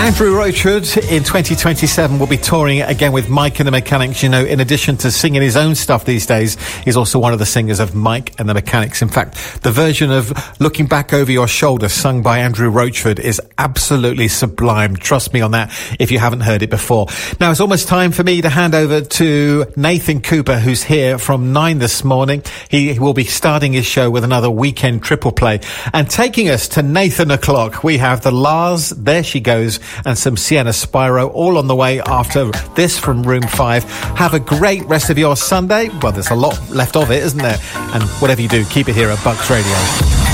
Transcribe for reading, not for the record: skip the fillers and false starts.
Andrew Roachwood in 2027 will be touring again with Mike and the Mechanics. You know, in addition to singing his own stuff these days, he's also one of the singers of Mike and the Mechanics. In fact, the version of Looking Back Over Your Shoulder sung by Andrew Roachwood is absolutely sublime. Trust me on that if you haven't heard it before. Now, it's almost time for me to hand over to Nathan Cooper, who's here from 9 this morning. He will be starting his show with another weekend triple play. And taking us to Nathan o'clock, we have the Lars, There She Goes, and some Sienna Spyro, all on the way after this from Room 5. Have a great rest of your Sunday. Well, there's a lot left of it, isn't there? And whatever you do, keep it here at Bucks Radio.